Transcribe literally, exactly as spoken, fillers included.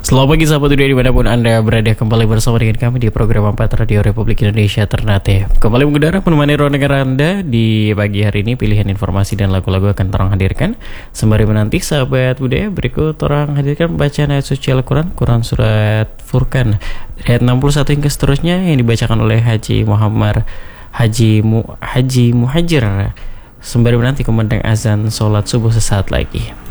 Selamat pagi sahabat Udah dimanapun Anda berada, kembali bersama dengan kami di program empat Radio Republik Indonesia Ternate. Kembali mengudara menemani ruang dengar Anda di pagi hari ini. Pilihan informasi dan lagu-lagu akan terang hadirkan. Sembari menanti sahabat budaya, berikut orang hadirkan bacaan ayat suci Al-Quran, Quran Surat Furqan ayat enam puluh satu hingga seterusnya yang dibacakan oleh Haji Muhammad Haji Mu, Haji Muhajir. Sembari menanti kumandang azan sholat subuh sesaat lagi.